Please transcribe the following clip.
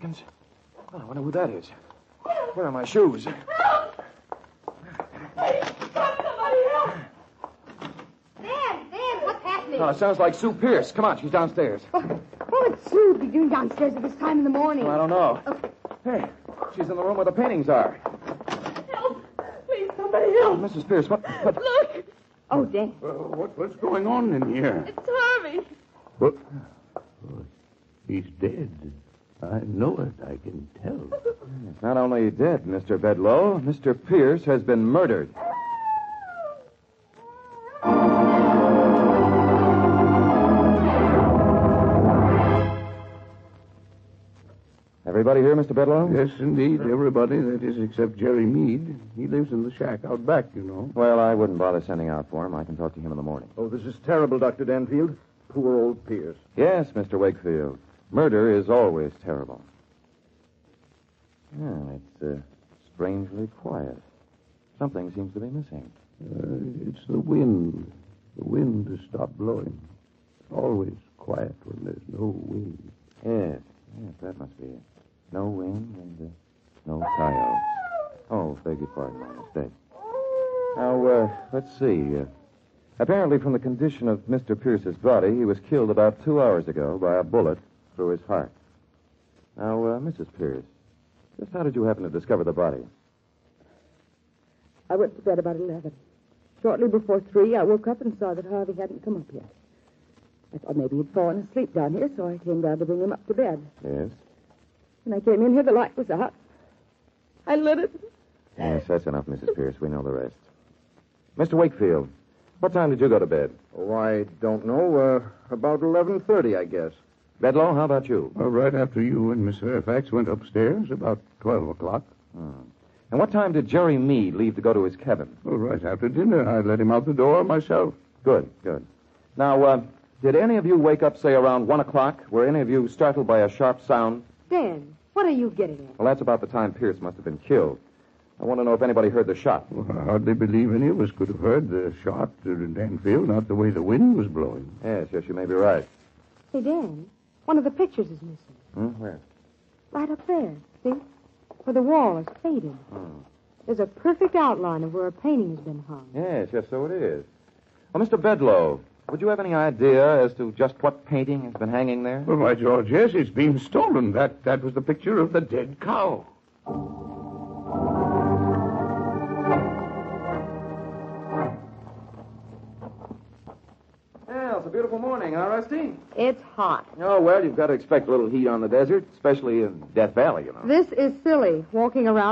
Dickens. Oh, I wonder who that is. Where are my shoes? Help! Hey, somebody help! Dan, what's happening? Oh, it sounds like Sue Pierce. Come on, she's downstairs. What would Sue be doing downstairs at this time in the morning? Well, I don't know. Hey, she's in the room where the paintings are. Help! Please, somebody help! Mrs. Pierce, what? Look, Oh, Dan. What's going on in here? it's Harvey. What? Oh, he's dead. I know it. I can tell. It's not only dead, Mr. Bedloe. Mr. Pierce has been murdered. Everybody here, Mr. Bedloe? Yes, indeed. Everybody, that is, except Jerry Meade. He lives in the shack out back, you know. Well, I wouldn't bother sending out for him. I can talk to him in the morning. Oh, this is terrible, Dr. Danfield. Poor old Pierce. Yes, Mr. Wakefield. Murder is always terrible. Yeah, it's strangely quiet. Something seems to be missing. It's the wind. The wind has stopped blowing. It's always quiet when there's no wind. Yes, that must be it. No wind and no coyotes. Oh, beg your pardon, my mistake. Now, let's see. Apparently, from the condition of Mr. Pierce's body, he was killed about 2 hours ago by a bullet through his heart. Now, Mrs. Pierce, just how did you happen to discover the body? I went to bed about 11. Shortly before 3, I woke up and saw that Harvey hadn't come up yet. I thought maybe he'd fallen asleep down here, so I came down to bring him up to bed. Yes? When I came in here, the light was out. I lit it. Yes, that's enough, Mrs. Pierce. We know the rest. Mr. Wakefield, what time did you go to bed? Oh, I don't know. About 11:30, I guess. Bedloe, how about you? Right after you and Miss Fairfax went upstairs, about 12 o'clock. And what time did Jerry Meade leave to go to his cabin? Right after dinner. I let him out the door myself. Good. Now, did any of you wake up, say, around 1 o'clock? Were any of you startled by a sharp sound? Dan, what are you getting at? Well, that's about the time Pierce must have been killed. I want to know if anybody heard the shot. Well, I hardly believe any of us could have heard the shot in Danfield, not the way the wind was blowing. Yes, you may be right. Hey, Dan, one of the pictures is missing. Where? Right up there, see? Where the wall is faded. There's a perfect outline of where a painting has been hung. Yes, so it is. Well, Mr. Bedloe, would you have any idea as to just what painting has been hanging there? Well, by George, yes, it's been stolen. That was the picture of the dead cow. Well, it's a beautiful morning, huh, Rusty? It's hot. Oh, well, you've got to expect a little heat on the desert, especially in Death Valley, you know. This is silly, walking around